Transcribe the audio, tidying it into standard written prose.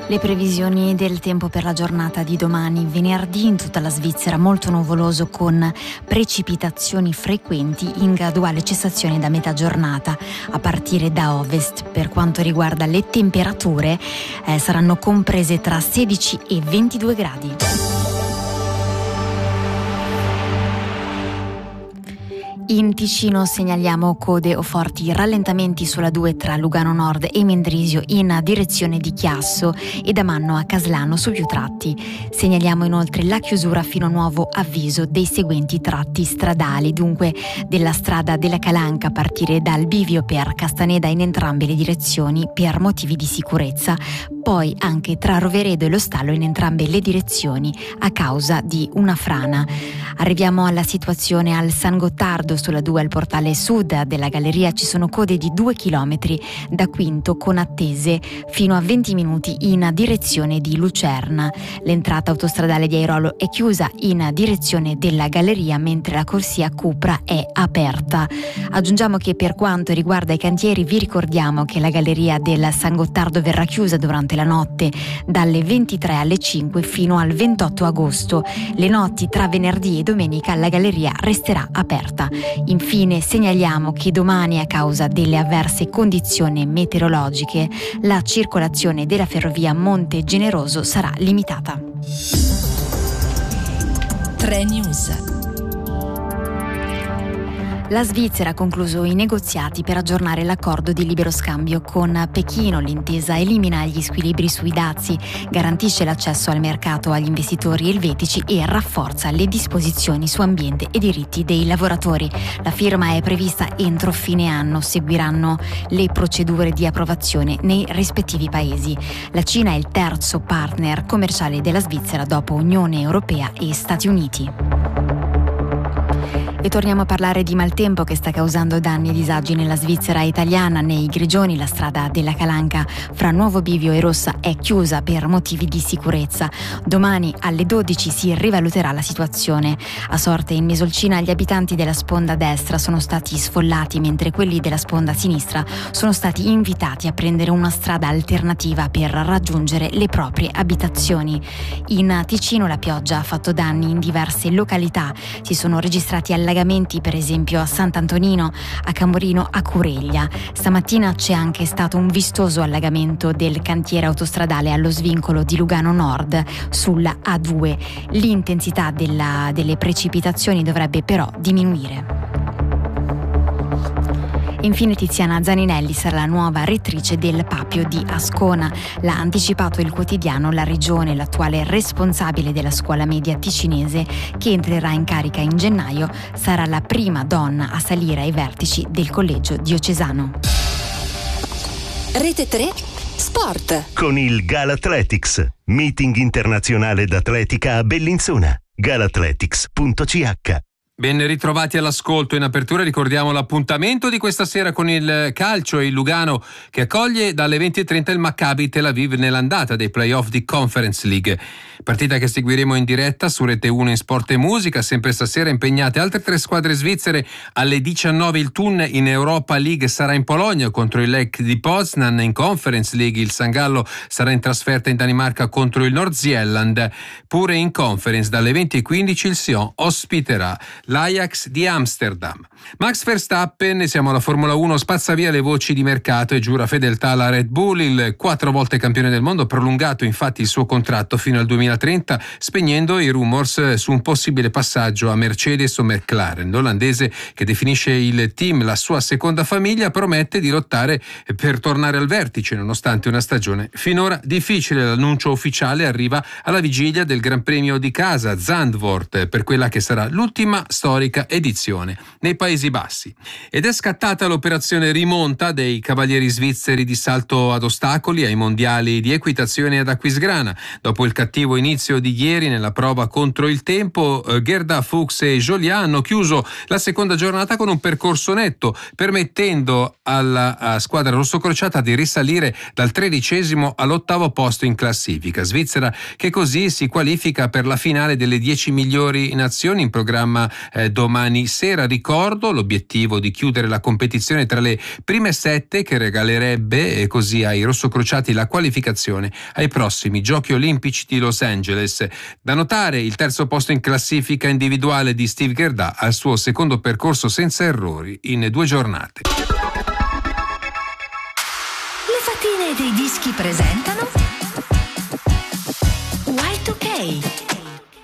Le previsioni del tempo per la giornata di domani, venerdì in tutta la Svizzera molto nuvoloso con precipitazioni frequenti in graduale cessazione da metà giornata a partire da ovest. Per quanto riguarda le temperature saranno comprese tra 16 e 22 gradi. In Ticino segnaliamo code o forti rallentamenti sulla 2 tra Lugano Nord e Mendrisio in direzione di Chiasso e da Manno a Caslano su più tratti. Segnaliamo inoltre la chiusura fino a nuovo avviso dei seguenti tratti stradali, dunque della strada della Calanca a partire dal bivio per Castaneda in entrambe le direzioni per motivi di sicurezza, poi anche tra Roveredo e Lo Stallo in entrambe le direzioni a causa di una frana. Arriviamo alla situazione al San Gottardo sulla 2 al portale sud della galleria. Ci sono code di 2 chilometri da Quinto con attese fino a 20 minuti in direzione di Lucerna. L'entrata autostradale di Airolo è chiusa in direzione della galleria mentre la corsia Cupra è aperta. Aggiungiamo che per quanto riguarda i cantieri vi ricordiamo che la galleria del San Gottardo verrà chiusa durante la notte dalle 23 alle 5 fino al 28 agosto. Le notti tra venerdì e domenica la galleria resterà aperta. Infine segnaliamo che domani, a causa delle avverse condizioni meteorologiche, la circolazione della ferrovia Monte Generoso sarà limitata. 3 News. La Svizzera ha concluso i negoziati per aggiornare l'accordo di libero scambio con Pechino. L'intesa elimina gli squilibri sui dazi, garantisce l'accesso al mercato agli investitori elvetici e rafforza le disposizioni su ambiente e diritti dei lavoratori. La firma è prevista entro fine anno, seguiranno le procedure di approvazione nei rispettivi paesi. La Cina è il terzo partner commerciale della Svizzera dopo Unione Europea e Stati Uniti. E torniamo a parlare di maltempo che sta causando danni e disagi nella Svizzera italiana. Nei Grigioni la strada della Calanca fra Nuovo Bivio e Rossa è chiusa per motivi di sicurezza. Domani alle 12 si rivaluterà la situazione. A Sorte in Mesolcina gli abitanti della sponda destra sono stati sfollati, mentre quelli della sponda sinistra sono stati invitati a prendere una strada alternativa per raggiungere le proprie abitazioni. In Ticino la pioggia ha fatto danni in diverse località. Si sono registrati allagamenti per esempio a Sant'Antonino, a Camorino, a Cureglia. Stamattina c'è anche stato un vistoso allagamento del cantiere autostradale allo svincolo di Lugano Nord sulla A2. L'intensità delle precipitazioni dovrebbe però diminuire. Infine Tiziana Zaninelli sarà la nuova rettrice del Papio di Ascona. L'ha anticipato il quotidiano La Regione, l'attuale responsabile della scuola media ticinese, che entrerà in carica in gennaio, sarà la prima donna a salire ai vertici del collegio diocesano. Rete 3 Sport. Con il Galathletics, meeting internazionale d'atletica a Bellinzona. galathletics.ch. Ben ritrovati all'ascolto. In apertura ricordiamo l'appuntamento di questa sera con il calcio e il Lugano che accoglie dalle 20:30 il Maccabi Tel Aviv nell'andata dei playoff di Conference League. Partita che seguiremo in diretta su Rete 1 in Sport e Musica. Sempre stasera impegnate altre 3 squadre svizzere. Alle 19 il Thun in Europa League sarà in Polonia contro il Lech di Poznan. In Conference League il San Gallo sarà in trasferta in Danimarca contro il Nordsjælland. Pure in Conference dalle 20:15 il Sion ospiterà l'Ajax di Amsterdam. Max Verstappen, ne siamo alla Formula 1, spazza via le voci di mercato e giura fedeltà alla Red Bull. Il 4 volte campione del mondo ha prolungato infatti il suo contratto fino al 2030, spegnendo i rumors su un possibile passaggio a Mercedes o McLaren. L'olandese, che definisce il team la sua seconda famiglia, promette di lottare per tornare al vertice nonostante una stagione finora difficile. L'annuncio ufficiale arriva alla vigilia del Gran Premio di casa Zandvoort per quella che sarà l'ultima storica edizione nei Paesi Bassi. Ed è scattata l'operazione rimonta dei cavalieri svizzeri di salto ad ostacoli ai mondiali di equitazione ad Aquisgrana. Dopo il cattivo inizio di ieri nella prova contro il tempo, Gerda Fuchs e Joliat hanno chiuso la seconda giornata con un percorso netto, permettendo alla squadra rossocrociata di risalire dal 13° all'8° posto in classifica. Svizzera che così si qualifica per la finale delle 10 migliori nazioni in programma domani sera. Ricordo l'obiettivo di chiudere la competizione tra le prime 7, che regalerebbe così ai rossocrociati la qualificazione ai prossimi Giochi Olimpici di Los Angeles. Da notare il terzo posto in classifica individuale di Steve Gerdà al suo secondo percorso senza errori in 2 giornate. Le fatine dei dischi presentano Y2K.